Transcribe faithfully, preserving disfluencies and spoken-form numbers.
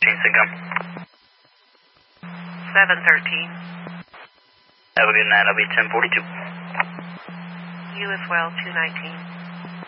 Syncom. seven thirteen. Have a good night. I'll be ten forty-two. You as well, two nineteen.